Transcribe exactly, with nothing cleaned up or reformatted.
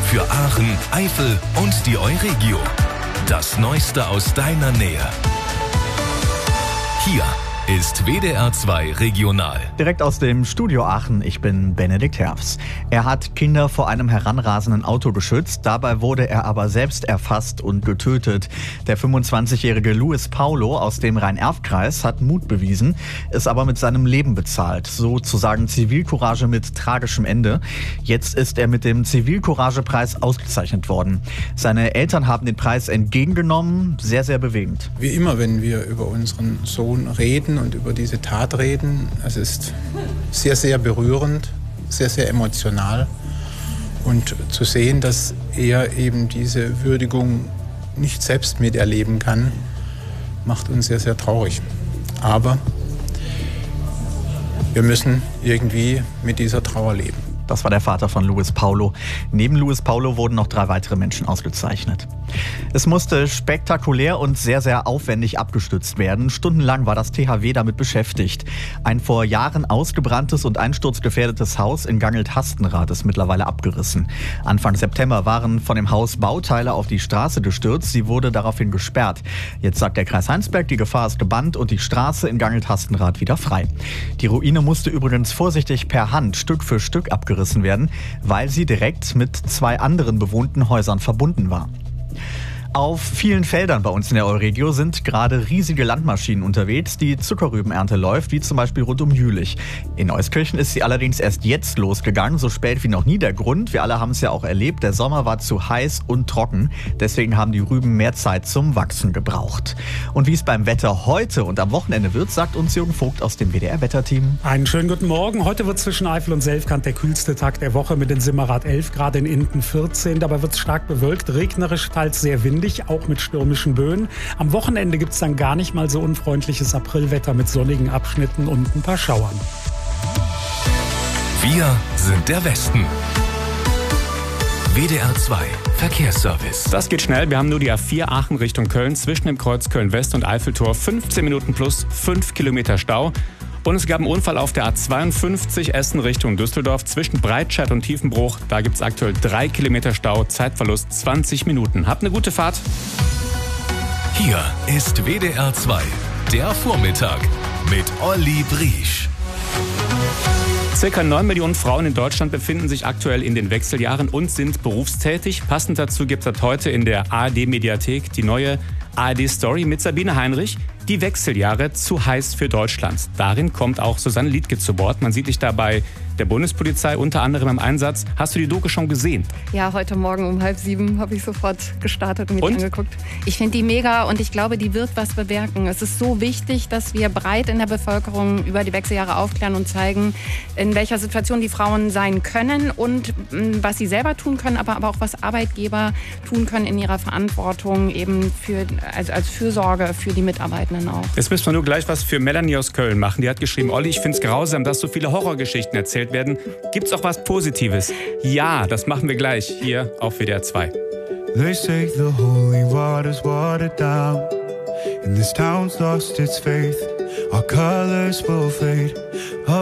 Für Aachen, Eifel und die Euregio. Das Neueste aus deiner Nähe. Hier ist W D R zwei Regional. Direkt aus dem Studio Aachen, ich bin Benedikt Herfs. Er hat Kinder vor einem heranrasenden Auto geschützt, dabei wurde er aber selbst erfasst und getötet. Der fünfundzwanzigjährige Luis Paulo aus dem Rhein-Erft-Kreis hat Mut bewiesen, es aber mit seinem Leben bezahlt. Sozusagen Zivilcourage mit tragischem Ende. Jetzt ist er mit dem Zivilcourage-Preis ausgezeichnet worden. Seine Eltern haben den Preis entgegengenommen, sehr, sehr bewegend. Wie immer, wenn wir über unseren Sohn reden und über diese Tat reden. Es ist sehr, sehr berührend, sehr, sehr emotional. Und zu sehen, dass er eben diese Würdigung nicht selbst miterleben kann, macht uns sehr, sehr traurig. Aber wir müssen irgendwie mit dieser Trauer leben. Das war der Vater von Luis Paulo. Neben Luis Paulo wurden noch drei weitere Menschen ausgezeichnet. Es musste spektakulär und sehr, sehr aufwendig abgestützt werden. Stundenlang war das T H W damit beschäftigt. Ein vor Jahren ausgebranntes und einsturzgefährdetes Haus in Gangelt-Hastenrath ist mittlerweile abgerissen. Anfang September waren von dem Haus Bauteile auf die Straße gestürzt. Sie wurde daraufhin gesperrt. Jetzt sagt der Kreis Heinsberg, die Gefahr ist gebannt und die Straße in Gangelt-Hastenrath wieder frei. Die Ruine musste übrigens vorsichtig per Hand Stück für Stück abgerissen werden, weil sie direkt mit zwei anderen bewohnten Häusern verbunden war. Auf vielen Feldern bei uns in der Euregio sind gerade riesige Landmaschinen unterwegs. Die Zuckerrübenernte läuft, wie zum Beispiel rund um Jülich. In Neuskirchen ist sie allerdings erst jetzt losgegangen, so spät wie noch nie. Der Grund, wir alle haben es ja auch erlebt, der Sommer war zu heiß und trocken. Deswegen haben die Rüben mehr Zeit zum Wachsen gebraucht. Und wie es beim Wetter heute und am Wochenende wird, sagt uns Jürgen Vogt aus dem W D R-Wetterteam. Einen schönen guten Morgen. Heute wird zwischen Eifel und Selfkant der kühlste Tag der Woche mit in Simmerath elf Grad, in Ingen vierzehn. Dabei wird es stark bewölkt, regnerisch, teils sehr windig, auch mit stürmischen Böen. Am Wochenende gibt es dann gar nicht mal so unfreundliches Aprilwetter mit sonnigen Abschnitten und ein paar Schauern. Wir sind der Westen. W D R zwei Verkehrsservice. Das geht schnell. Wir haben nur die A vier Aachen Richtung Köln zwischen dem Kreuz Köln-West und Eiffeltor. fünfzehn Minuten plus fünf Kilometer Stau. Und es gab einen Unfall auf der A zweiundfünfzig Essen Richtung Düsseldorf zwischen Breitscheid und Tiefenbruch. Da gibt es aktuell drei Kilometer Stau, Zeitverlust zwanzig Minuten. Habt eine gute Fahrt. Hier ist W D R zwei, der Vormittag mit Olli Briesch. Circa neun Millionen Frauen in Deutschland befinden sich aktuell in den Wechseljahren und sind berufstätig. Passend dazu gibt es heute in der A R D-Mediathek die neue A R D-Story mit Sabine Heinrich. Die Wechseljahre zu heiß für Deutschland. Darin kommt auch Susanne Liedtke zu Wort. Man sieht dich dabei der Bundespolizei unter anderem im Einsatz. Hast du die Doku schon gesehen? Ja, heute Morgen um halb sieben habe ich sofort gestartet und mich und? angeguckt. Ich finde die mega und ich glaube, die wird was bewirken. Es ist so wichtig, dass wir breit in der Bevölkerung über die Wechseljahre aufklären und zeigen, in welcher Situation die Frauen sein können und was sie selber tun können, aber, aber auch was Arbeitgeber tun können in ihrer Verantwortung eben für, also als Fürsorge für die Mitarbeitenden auch. Jetzt müssen wir nur gleich was für Melanie aus Köln machen. Die hat geschrieben, Olli, ich finde es grausam, dass so viele Horrorgeschichten erzählt werden. Gibt's auch was Positives? Ja, das machen wir gleich hier auf W D R zwei. They say the holy water's watered down and this town's lost its faith. Our colors will fade.